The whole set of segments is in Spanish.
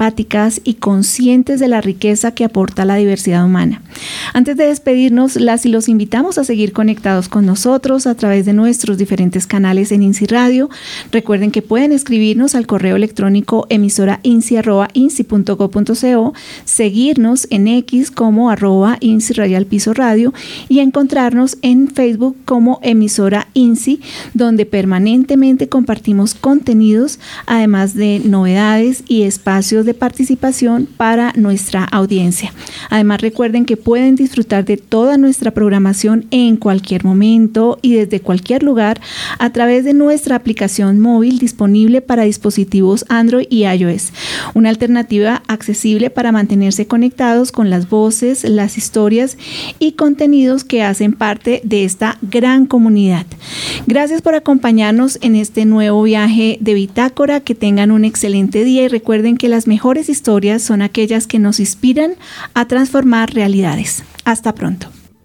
empáticas y conscientes de la riqueza que aporta la diversidad humana. Antes de despedirnos, las y los invitamos a seguir conectados con nosotros a través de nuestros diferentes canales en INSI Radio. Recuerden que pueden escribirnos al correo electrónico emisorainsi@insi.go.co, seguirnos en X como @INSI_radio y encontrarnos en Facebook como emisora INSI, donde permanentemente compartimos contenidos, además de novedades y espacios de participación para nuestra audiencia. Además, recuerden que pueden disfrutar de toda nuestra programación en cualquier momento y desde cualquier lugar a través de nuestra aplicación móvil disponible para dispositivos Android y iOS. Una alternativa accesible para mantenerse conectados con las voces, las historias y contenidos que hacen parte de esta gran comunidad. Gracias por acompañarnos en este nuevo viaje de Bitácora. Que tengan un excelente día y recuerden que las mejores historias son aquellas que nos inspiran a transformar realidades. Hasta pronto.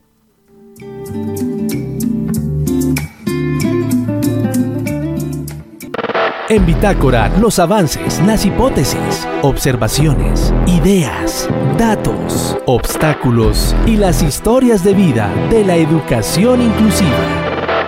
En Bitácora, los avances, las hipótesis, observaciones, ideas, datos, obstáculos y las historias de vida de la educación inclusiva.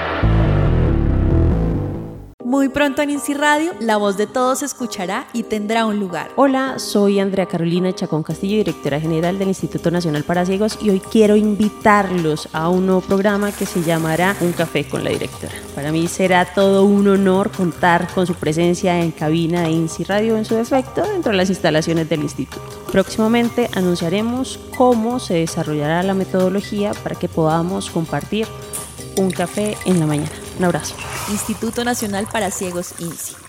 Muy pronto en INSI Radio, la voz de todos se escuchará y tendrá un lugar. Hola, soy Andrea Carolina Chacón Castillo, directora general del Instituto Nacional para Ciegos, y hoy quiero invitarlos a un nuevo programa que se llamará Un Café con la Directora. Para mí será todo un honor contar con su presencia en cabina de INSI Radio en su defecto dentro de las instalaciones del instituto. Próximamente anunciaremos cómo se desarrollará la metodología para que podamos compartir un café en la mañana. Un abrazo. Instituto Nacional para Ciegos INSI.